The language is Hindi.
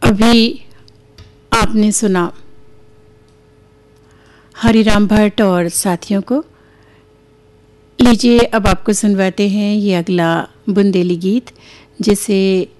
अभी आपने सुना हरिराम भट्ट और साथियों को। लीजिए अब आपको सुनवाते हैं ये अगला बुंदेली गीत, जिसे